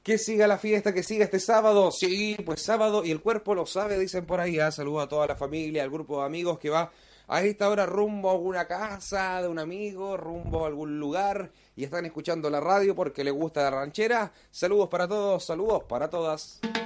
Que siga la fiesta, que siga este sábado. Sí, pues sábado y el cuerpo lo sabe, dicen por ahí. Saludos a toda la familia, al grupo de amigos que va a esta hora rumbo a alguna casa de un amigo, rumbo a algún lugar y están escuchando la radio porque les gusta la ranchera. Saludos para todos, saludos para todas.